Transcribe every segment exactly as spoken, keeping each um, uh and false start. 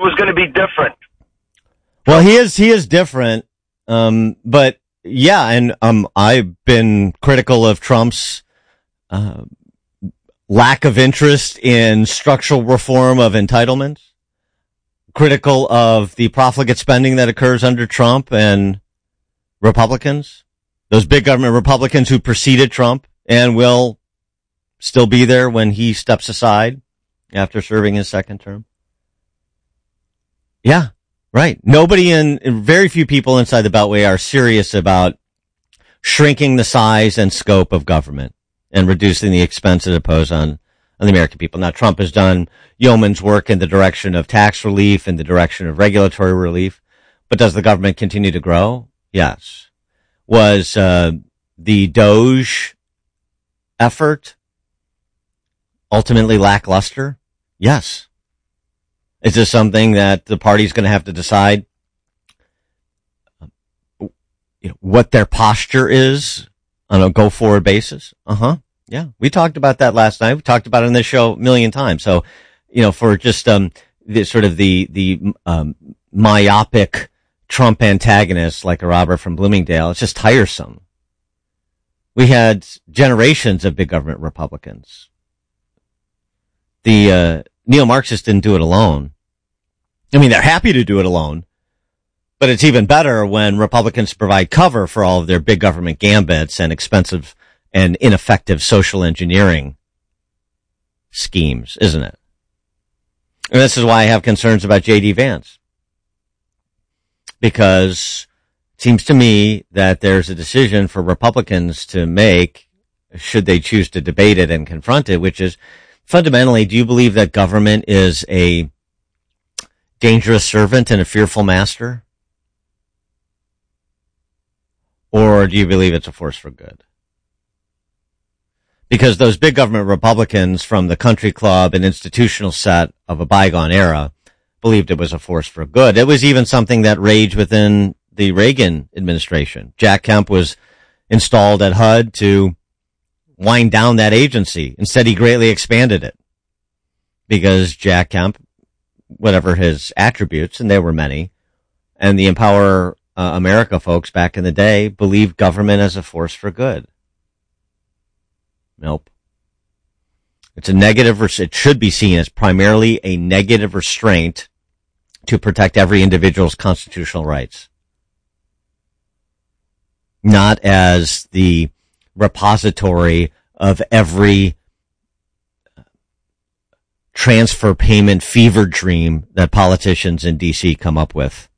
was going to be different. Well, he is, he is different. Um, but yeah, and, um, I've been critical of Trump's, uh, lack of interest in structural reform of entitlements, critical of the profligate spending that occurs under Trump and Republicans, those big government Republicans who preceded Trump and will still be there when he steps aside after serving his second term. Yeah, right. Nobody in, very few people inside the Beltway are serious about shrinking the size and scope of government and reducing the expense it imposes on, on the American people. Now, Trump has done yeoman's work in the direction of tax relief, in the direction of regulatory relief. But does the government continue to grow? Yes. Was uh, the Doge effort ultimately lackluster? Yes. Is this something that the party's going to have to decide, you know, what their posture is on a go-forward basis? Uh-huh. Yeah. We talked about that last night. We talked about it on this show a million times. So, you know, for just, um, the sort of the, the, um, myopic Trump antagonists like a Robert from Bloomingdale, it's just tiresome. We had generations of big government Republicans. The, uh, neo-Marxists didn't do it alone. I mean, they're happy to do it alone, but it's even better when Republicans provide cover for all of their big government gambits and expensive and ineffective social engineering schemes, isn't it? And this is why I have concerns about J D Vance. Because it seems to me that there's a decision for Republicans to make, should they choose to debate it and confront it, which is fundamentally, do you believe that government is a dangerous servant and a fearful master? Or do you believe it's a force for good? Because those big government Republicans from the country club and institutional set of a bygone era believed it was a force for good. It was even something that raged within the Reagan administration. Jack Kemp was installed at H U D to wind down that agency. Instead, he greatly expanded it because Jack Kemp, whatever his attributes, and there were many, and the Empower uh, America folks back in the day believed government as a force for good. Nope. It's a negative, it should be seen as primarily a negative restraint to protect every individual's constitutional rights. Not as the repository of every transfer payment fever dream that politicians in D C come up with.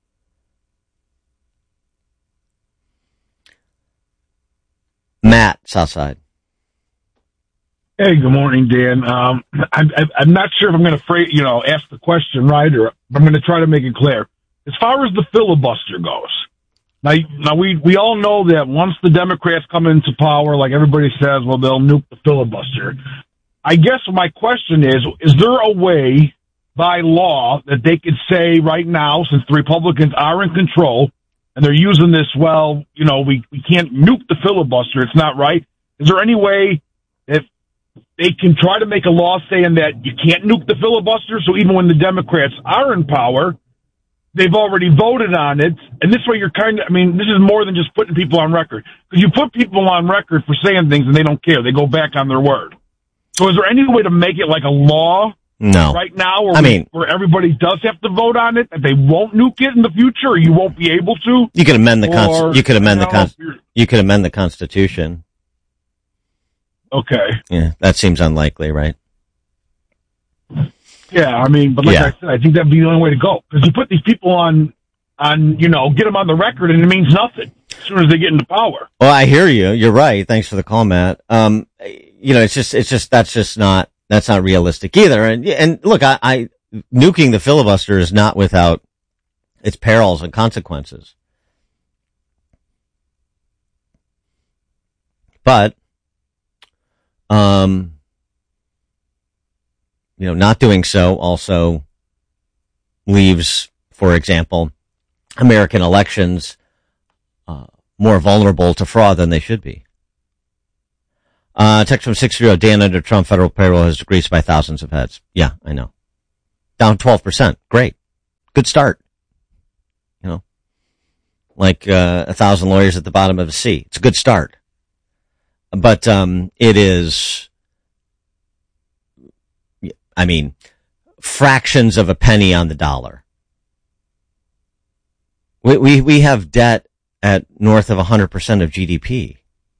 Matt, Southside. Hey, good morning, Dan. Um, I'm, I'm not sure if I'm going to phrase, you know, ask the question right, or I'm going to try to make it clear. As far as the filibuster goes, now, now we, we all know that once the Democrats come into power, like everybody says, well, they'll nuke the filibuster. I guess my question is, is there a way by law that they could say right now, since the Republicans are in control and they're using this, well, you know, we, we can't nuke the filibuster. It's not right. Is there any way if they can try to make a law saying that you can't nuke the filibuster, so even when the Democrats are in power, they've already voted on it, and this way you're kind of, I mean, this is more than just putting people on record. Because you put people on record for saying things and they don't care. They go back on their word. So is there any way to make it like a law no. right now where, I we, mean, where everybody does have to vote on it, that they won't nuke it in the future, or you won't be able to? You could amend the, cons- you could amend you the, know, con- you could amend the Constitution. Okay. Yeah, that seems unlikely, right? Yeah, I mean, but like yeah. I said, I think that'd be the only way to go. Because you put these people on, on, you know, get them on the record and it means nothing as soon as they get into power. Well, I hear you. You're right. Thanks for the call, Matt. Um, you know, it's just, it's just, that's just not, that's not realistic either. And, and look, I, I, nuking the filibuster is not without its perils and consequences. But, um, you know, not doing so also leaves, for example, American elections uh, more vulnerable to fraud than they should be. Uh, text from six zero, Dan, under Trump, federal payroll has decreased by thousands of heads. Yeah, I know. Down twelve percent. Great. Good start. You know, like uh, a thousand lawyers at the bottom of a sea. It's a good start. But um, it is, I mean, fractions of a penny on the dollar. We we, we have debt at north of one hundred percent of G D P.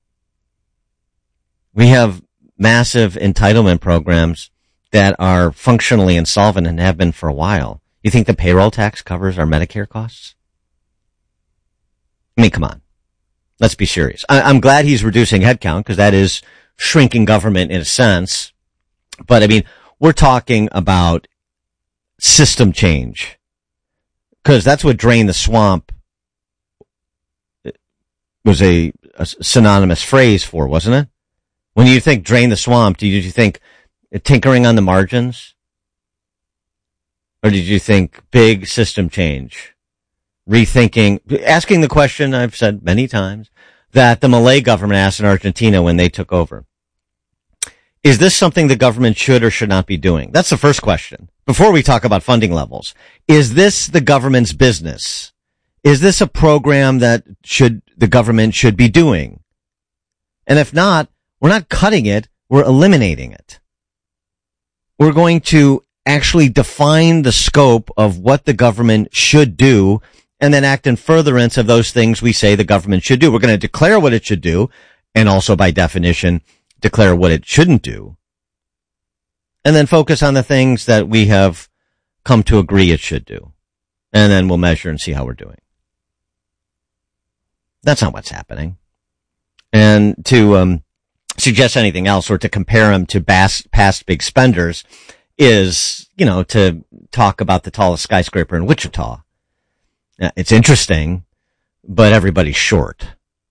We have massive entitlement programs that are functionally insolvent and have been for a while. You think the payroll tax covers our Medicare costs? I mean, come on. Let's be serious. I, I'm glad he's reducing headcount because that is shrinking government in a sense. But I mean, we're talking about system change because that's what Drain the Swamp was a, a synonymous phrase for, wasn't it? When you think drain the swamp, did you think tinkering on the margins? Or did you think big system change? Rethinking, asking the question I've said many times that the Malay government asked in Argentina when they took over. Is this something the government should or should not be doing? That's the first question. Before we talk about funding levels, is this the government's business? Is this a program that should the government should be doing? And if not, we're not cutting it, we're eliminating it. We're going to actually define the scope of what the government should do and then act in furtherance of those things we say the government should do. We're going to declare what it should do and also by definition declare what it shouldn't do. And then focus on the things that we have come to agree it should do. And then we'll measure and see how we're doing. That's not what's happening. And to um suggest anything else or to compare him to past, past big spenders is, you know, to talk about the tallest skyscraper in Wichita. It's interesting, but everybody's short.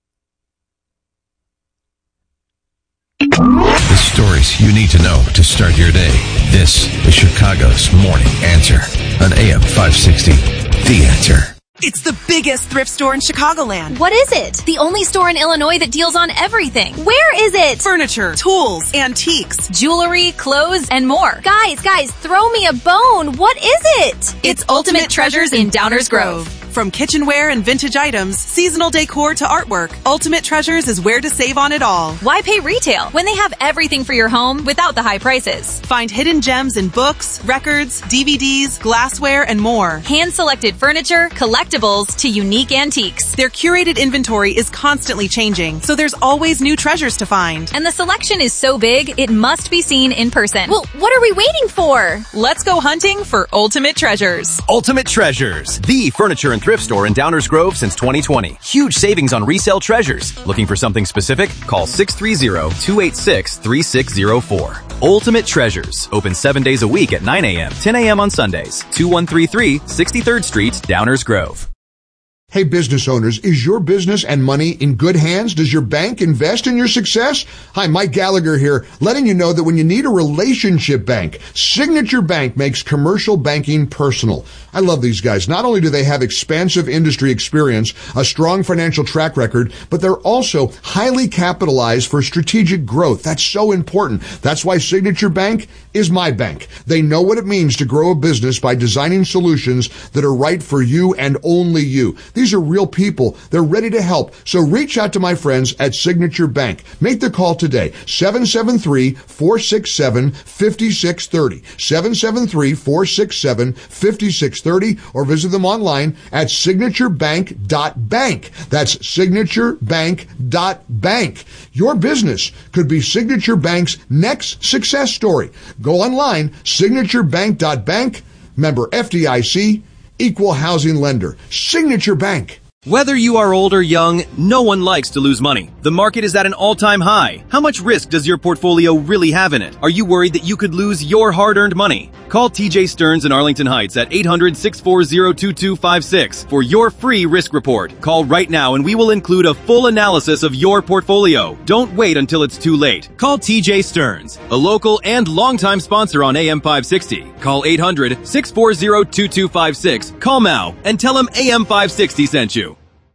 The stories you need to know to start your day. This is Chicago's Morning Answer on A M five sixty. The Answer. It's the biggest thrift store in Chicagoland. What is it? The only store in Illinois that deals on everything. Where is it? Furniture, tools, antiques, jewelry, clothes, and more. Guys, guys, throw me a bone. What is it? It's, it's Ultimate, Ultimate Treasures in Downers Grove. From kitchenware and vintage items, seasonal decor to artwork, Ultimate Treasures is where to save on it all. Why pay retail when they have everything for your home without the high prices? Find hidden gems in books, records, D V Ds, glassware, and more. Hand-selected furniture, collectibles, to unique antiques. Their curated inventory is constantly changing, so there's always new treasures to find. And the selection is so big, it must be seen in person. Well, what are we waiting for? Let's go hunting for Ultimate Treasures. Ultimate Treasures, the furniture and thrift store in Downers Grove since twenty twenty. Huge savings on resale treasures. Looking for something specific? Call six three zero, two eight six, three six zero four. Ultimate Treasures. Open seven days a week at nine a.m., ten a.m. on Sundays. two one three three, sixty-third Street, Downers Grove. Hey, business owners, is your business and money in good hands? Does your bank invest in your success? Hi, Mike Gallagher here, letting you know that when you need a relationship bank, Signature Bank makes commercial banking personal. I love these guys. Not only do they have expansive industry experience, a strong financial track record, but they're also highly capitalized for strategic growth. That's so important. That's why Signature Bank is my bank. They know what it means to grow a business by designing solutions that are right for you and only you. These are real people. They're ready to help. So reach out to my friends at Signature Bank. Make the call today. seven seven three, four six seven, five six three zero. seven seven three, four six seven, five six three zero or visit them online at signature bank dot bank. That's signature bank dot bank. Your business could be Signature Bank's next success story. Go online, signature bank dot bank. Member F D I C. Equal housing lender. Signature Bank. Whether you are old or young, no one likes to lose money. The market is at an all-time high. How much risk does your portfolio really have in it? Are you worried that you could lose your hard-earned money? Call T J Stearns in Arlington Heights at eight hundred, six four zero, two two five six for your free risk report. Call right now and we will include a full analysis of your portfolio. Don't wait until it's too late. Call T J Stearns, a local and longtime sponsor on A M five sixty. Call eight hundred, six four zero, two two five six. Call now and tell him A M five sixty sent you.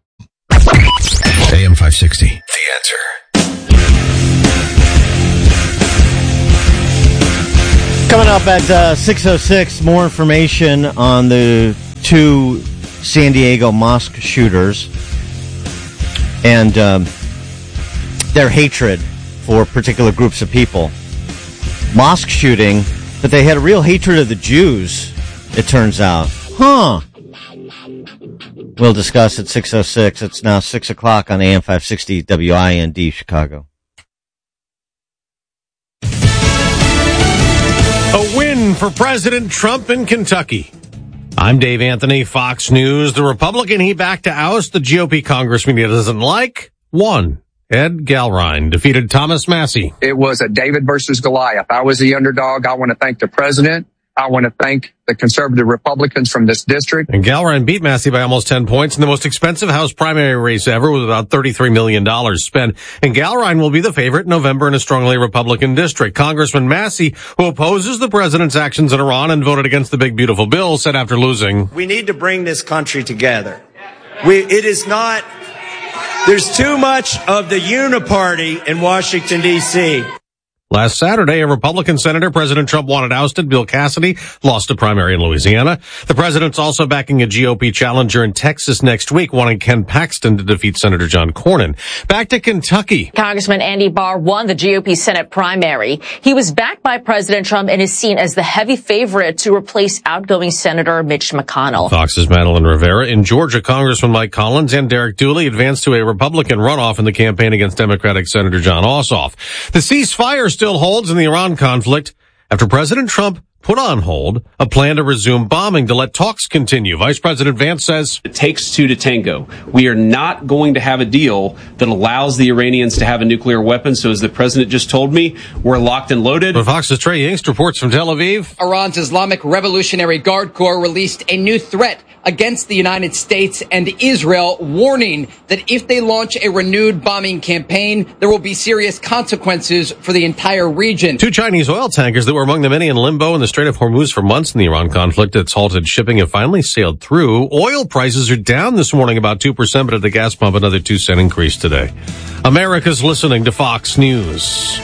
A M five sixty. The Answer. Coming up at uh, six oh six, more information on the two San Diego mosque shooters and um, their hatred for particular groups of people. Mosque shooting, but they had a real hatred of the Jews, it turns out. Huh. We'll discuss at six oh six. It's now six o'clock on A M five sixty W I N D Chicago. A win for President Trump in Kentucky. I'm Dave Anthony, Fox News. The Republican he backed to oust the G O P congressman he doesn't like won. Ed Galrine defeated Thomas Massey. It was a David versus Goliath. I was the underdog. I want to thank the president. I want to thank the conservative Republicans from this district. And Galrine beat Massey by almost ten points in the most expensive House primary race ever with about thirty-three million dollars spent. And Galrine will be the favorite in November in a strongly Republican district. Congressman Massey, who opposes the president's actions in Iran and voted against the big beautiful bill, said after losing, "We need to bring this country together. We, it is not, there's too much of the uniparty in Washington, D C" Last Saturday, a Republican senator President Trump wanted ousted, Bill Cassidy, lost a primary in Louisiana. The president's also backing a G O P challenger in Texas next week, wanting Ken Paxton to defeat Senator John Cornyn. Back to Kentucky. Congressman Andy Barr won the G O P Senate primary. He was backed by President Trump and is seen as the heavy favorite to replace outgoing Senator Mitch McConnell. Fox's Madeline Rivera. In Georgia, Congressman Mike Collins and Derek Dooley advanced to a Republican runoff in the campaign against Democratic Senator John Ossoff. The ceasefire still holds in the Iran conflict after President Trump put on hold a plan to resume bombing to let talks continue. Vice President Vance says, "It takes two to tango. We are not going to have a deal that allows the Iranians to have a nuclear weapon. So as the president just told me, we're locked and loaded." But Fox's Trey Yingst reports from Tel Aviv. Iran's Islamic Revolutionary Guard Corps released a new threat against the United States and Israel, warning that if they launch a renewed bombing campaign, there will be serious consequences for the entire region. Two Chinese oil tankers that were among the many in limbo in the Strait of Hormuz for months in the Iran conflict that's halted shipping have finally sailed through. Oil prices are down this morning about two percent, but at the gas pump another two cent increase today. America's listening to Fox News.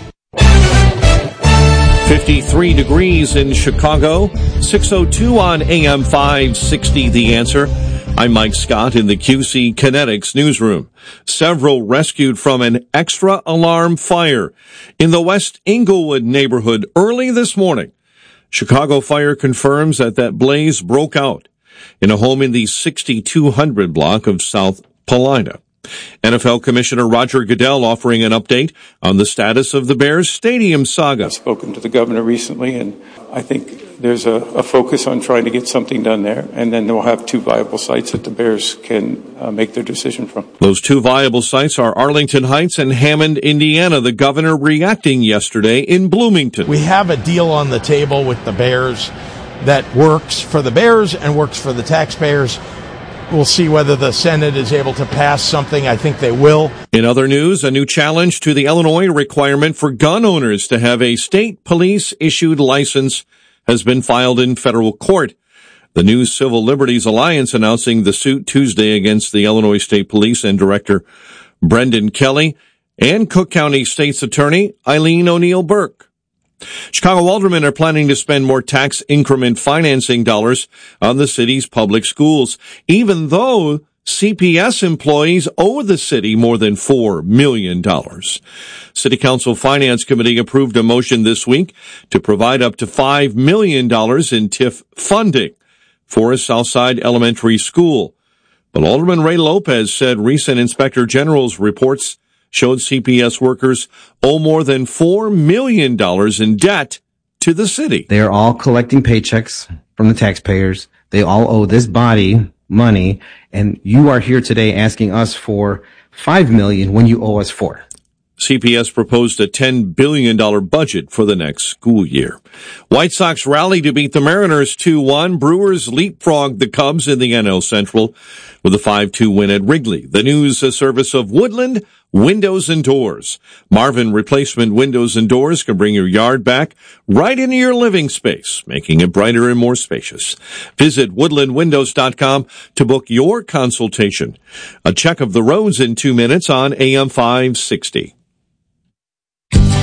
fifty-three degrees in Chicago, six oh two on A M five sixty, The Answer. I'm Mike Scott in the Q C Kinetics newsroom. Several rescued from an extra alarm fire in the West Englewood neighborhood early this morning. Chicago Fire confirms that that blaze broke out in a home in the sixty-two hundred block of South Paulina. N F L Commissioner Roger Goodell offering an update on the status of the Bears Stadium saga. I've spoken to the governor recently, and I think there's a, a focus on trying to get something done there, and then they'll have two viable sites that the Bears can uh, make their decision from. Those two viable sites are Arlington Heights and Hammond, Indiana. The governor reacting yesterday in Bloomington. We have a deal on the table with the Bears that works for the Bears and works for the taxpayers. We'll see whether the Senate is able to pass something. I think they will. In other news, a new challenge to the Illinois requirement for gun owners to have a state police-issued license has been filed in federal court. The New Civil Liberties Alliance announcing the suit Tuesday against the Illinois State Police and Director Brendan Kelly and Cook County State's Attorney Eileen O'Neill Burke. Chicago aldermen are planning to spend more tax increment financing dollars on the city's public schools, even though C P S employees owe the city more than four million dollars. City Council Finance Committee approved a motion this week to provide up to five million dollars in T I F funding for a Southside elementary school. But Alderman Ray Lopez said recent Inspector General's reports showed C P S workers owe more than four million dollars in debt to the city. They are all collecting paychecks from the taxpayers. They all owe this body money, and you are here today asking us for five million dollars when you owe us four. C P S proposed a ten billion dollars budget for the next school year. White Sox rally to beat the Mariners two one. Brewers leapfrogged the Cubs in the N L Central with a five two win at Wrigley. The news service of Woodland Windows and Doors. Marvin replacement windows and doors can bring your yard back right into your living space, making it brighter and more spacious. Visit woodland windows dot com to book your consultation. A check of the roads in two minutes on A M five sixty.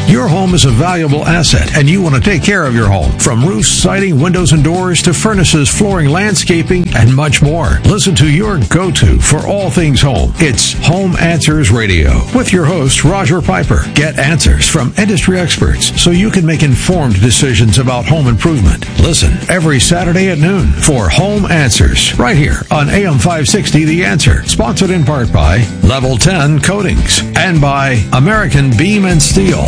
Your home is a valuable asset, and you want to take care of your home. From roofs, siding, windows and doors, to furnaces, flooring, landscaping, and much more. Listen to your go-to for all things home. It's Home Answers Radio with your host, Roger Piper. Get answers from industry experts so you can make informed decisions about home improvement. Listen every Saturday at noon for Home Answers right here on A M five sixty The Answer. Sponsored in part by Level ten Coatings and by American Beam and Steel.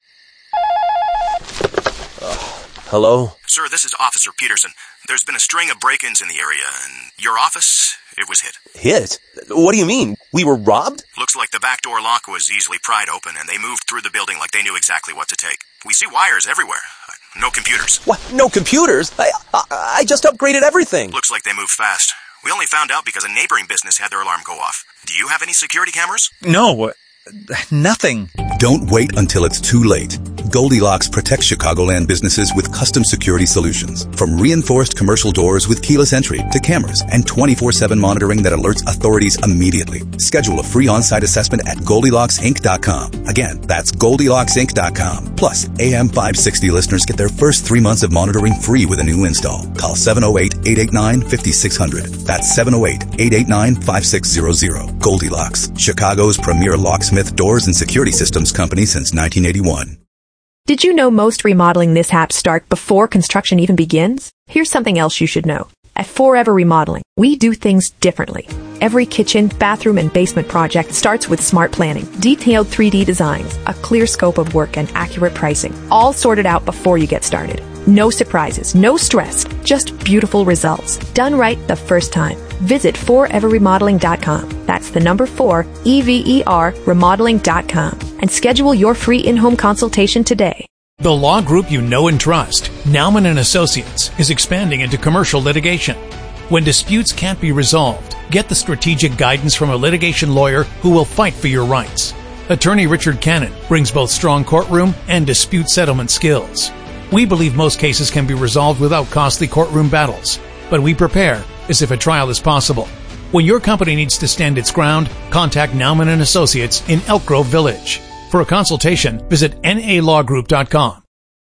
Hello? Sir, this is Officer Peterson. There's been a string of break-ins in the area, and your office, it was hit. Hit? What do you mean? We were robbed? Looks like the back door lock was easily pried open, and they moved through the building like they knew exactly what to take. We see wires everywhere. No computers. What? No computers? I, I, I just upgraded everything. Looks like they moved fast. We only found out because a neighboring business had their alarm go off. Do you have any security cameras? No. Nothing. Don't wait until it's too late. Goldilocks protects Chicagoland businesses with custom security solutions. From reinforced commercial doors with keyless entry to cameras and twenty-four seven monitoring that alerts authorities immediately. Schedule a free on-site assessment at Goldilocks Inc dot com. Again, that's Goldilocks Inc dot com. Plus, A M five sixty listeners get their first three months of monitoring free with a new install. Call seven oh eight, eight eight nine, five six zero zero. That's seven oh eight, eight eight nine, five six zero zero. Goldilocks, Chicago's premier locksmith, doors, and security systems company since nineteen eighty-one. Did you know most remodeling mishaps start before construction even begins? Here's something else you should know. At Forever Remodeling, we do things differently. Every kitchen, bathroom, and basement project starts with smart planning, detailed three D designs, a clear scope of work, and accurate pricing, all sorted out before you get started. No surprises, no stress, just beautiful results. Done right the first time. Visit forever remodeling dot com. That's the number four, E V E R, remodeling dot com. And schedule your free in-home consultation today. The law group you know and trust, Nauman and Associates, is expanding into commercial litigation. When disputes can't be resolved, get the strategic guidance from a litigation lawyer who will fight for your rights. Attorney Richard Cannon brings both strong courtroom and dispute settlement skills. We believe most cases can be resolved without costly courtroom battles, but we prepare as if a trial is possible. When your company needs to stand its ground, contact Nauman and Associates in Elk Grove Village. For a consultation, visit N A law group dot com.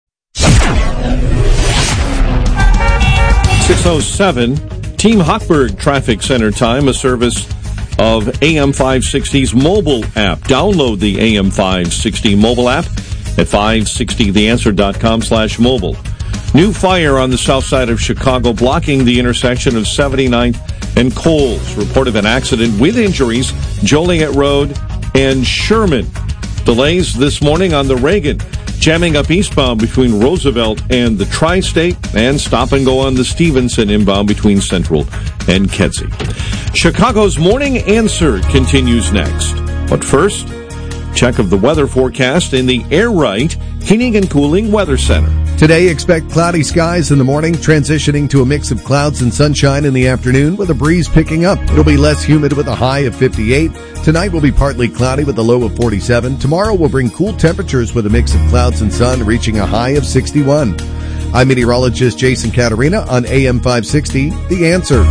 six oh seven, Team Hochberg Traffic Center time, a service of A M five sixty's mobile app. Download the A M five sixty mobile app at five sixty the answer dot com slash mobile. New fire on the south side of Chicago, blocking the intersection of seventy-ninth and Coles. Report of an accident with injuries, Joliet Road and Sherman. Delays this morning on the Reagan, jamming up eastbound between Roosevelt and the Tri-State, and stop and go on the Stevenson inbound between Central and Kedzie. Chicago's Morning Answer continues next. But first, check of the weather forecast in the Air Right Heating and Cooling Weather Center. Today, expect cloudy skies in the morning, transitioning to a mix of clouds and sunshine in the afternoon with a breeze picking up. It'll be less humid with a high of fifty-eight. Tonight will be partly cloudy with a low of forty-seven. Tomorrow will bring cool temperatures with a mix of clouds and sun, reaching a high of sixty-one. I'm meteorologist Jason Caterina on A M five sixty, The Answer.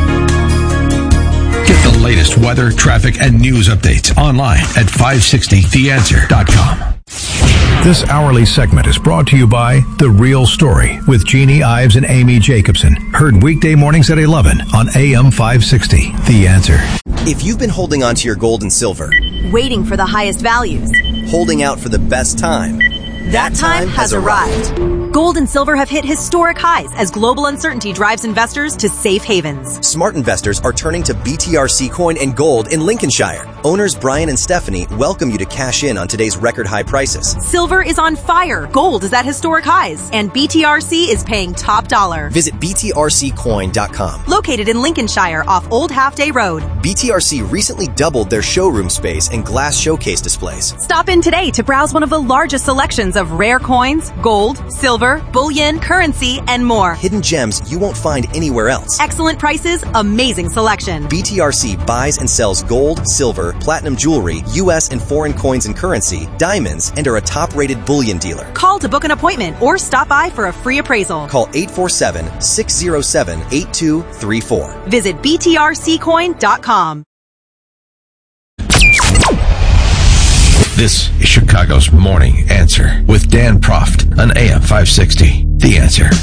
Get the latest weather, traffic, and news updates online at five sixty the answer dot com. This hourly segment is brought to you by The Real Story with Jeannie Ives and Amy Jacobson. Heard weekday mornings at eleven on A M five sixty, The Answer. If you've been holding on to your gold and silver, waiting for the highest values, holding out for the best time, that time has arrived. Gold and silver have hit historic highs as global uncertainty drives investors to safe havens. Smart investors are turning to B T R C Coin and Gold in Lincolnshire. Owners Brian and Stephanie welcome you to cash in on today's record high prices. Silver is on fire, gold is at historic highs, and B T R C is paying top dollar. Visit B T R C coin dot com. Located in Lincolnshire off Old Half Day Road. B T R C recently doubled their showroom space and glass showcase displays. Stop in today to browse one of the largest selections of rare coins, gold, silver, bullion, currency, and more. Hidden gems you won't find anywhere else. Excellent prices, amazing selection. B T R C buys and sells gold, silver, platinum jewelry, U S and foreign coins and currency, diamonds, and are a top-rated bullion dealer. Call to book an appointment or stop by for a free appraisal. Call eight four seven, six zero seven, eight two three four. Visit B T R C coin dot com. This is Chicago. Chicago's Morning Answer with Dan Proft on A M five sixty. The Answer.